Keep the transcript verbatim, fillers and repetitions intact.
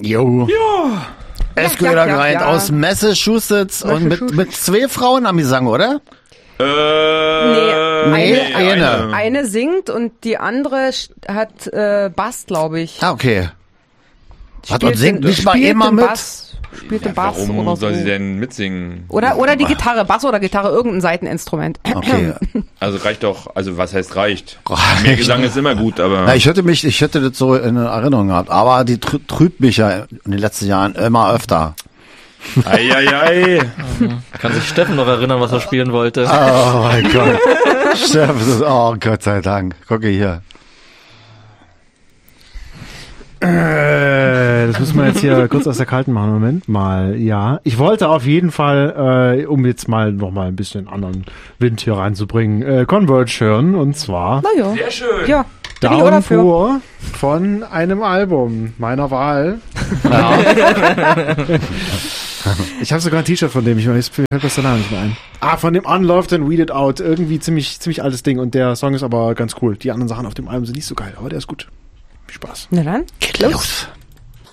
Jo. Ja. Escuela ja, ja, Grind ja. aus Massachusetts und mit, mit zwei Frauen haben die gesungen, oder? Äh, Nee, Nee, eine, eine. eine. eine singt und die andere sch- hat äh, Bass, glaube ich. Ah, okay. Hat Spielt und singt den- nicht mal spielt immer den mit? Bass, spielt ja, den Bass warum oder soll so. sie denn mitsingen? Oder, oder die Gitarre, Bass oder Gitarre, irgendein Seiteninstrument. Okay. Also reicht doch, also was heißt reicht? Reicht. Mehr Gesang ist immer gut, aber... Na, ich hätte mich, ich hätte das so in Erinnerung gehabt, aber die trü trübt mich ja in den letzten Jahren immer öfter. Eieiei. Kann sich Steffen noch erinnern, was er spielen wollte? Oh mein Gott. Steffen, das ist, oh Gott sei Dank. Gucke hier. Äh, das müssen wir jetzt hier kurz aus der Kalten machen. Moment mal, ja. Ich wollte auf jeden Fall, äh, um jetzt mal noch mal ein bisschen anderen Wind hier reinzubringen, äh, Converge hören. Und zwar Na ja. Sehr schön. Ja. Bin ich auch dafür. Downpour von einem Album meiner Wahl. Ja. Ich habe sogar ein T-Shirt von dem, ich weiß, fällt das der Name nicht mehr ein. Ah, von dem Unloved and Weeded Out. Irgendwie ziemlich, ziemlich altes Ding und der Song ist aber ganz cool. Die anderen Sachen auf dem Album sind nicht so geil, aber der ist gut. Viel Spaß. Na dann. Geht los.